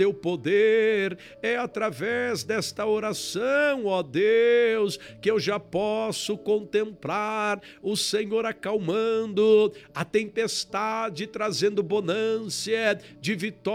teu poder, é através desta oração, ó Deus, que eu já posso contemplar o Senhor acalmando a tempestade, trazendo bonância de vitória